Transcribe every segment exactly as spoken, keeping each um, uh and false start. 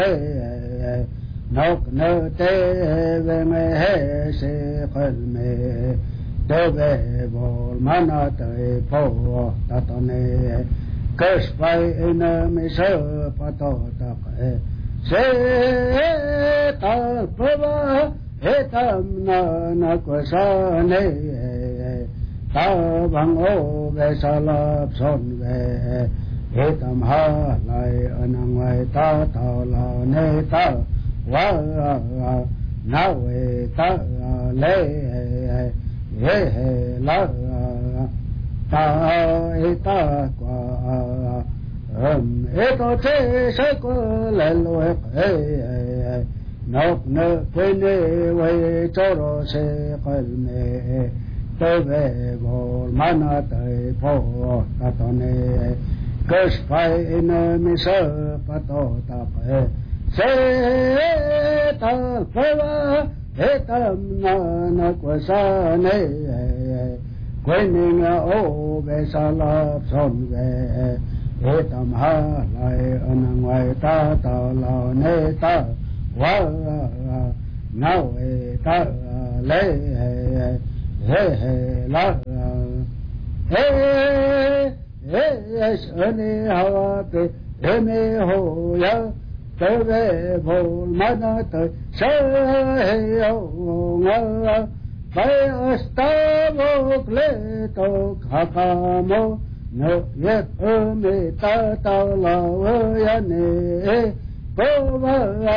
نوك نوتي ومه سيقل مي دوبي بول مناتي فو تطني كشفي إن مشو فتوتق سيطال فوا هتمنا نكوشاني تابang ô về sa lạp son về hệ tam ha lại anang vai ta ta la ne ta wa na ve ta le he he la ta e ta qua um e to che se ko le lo e nok ne pe ne ve cho ro se qal me Tove bol manate po tatone kashpai in misa pato tape se ta pava etam na na kwasane kwening o besala son ve etam ha lai anang vai ta ta la ne ta wa na ve ta le Hey, hey, la, hey, hey, shani hawa pe, eme ho ya, tove bol manat, shahe yo nga, bay astavo kleto kakamo, no yet ome ta ta la ya ne, pova,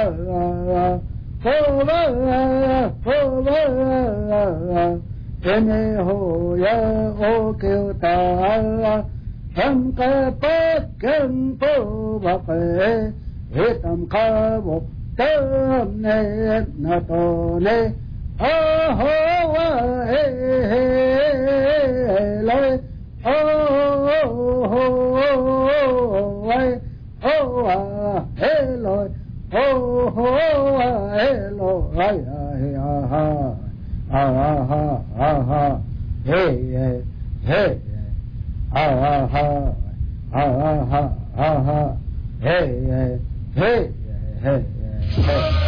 pova, pova. Ene ho ya o kêu ta tham ca bát kem po bạc he tam ca bộ tam ne na to ne a ho wa he he lai o ho wai o wa he loi o ho wa he loi ai ha ha ha ha ha ha hey hey hey ha ha ha ha ha ha ha hey hey hey hey hey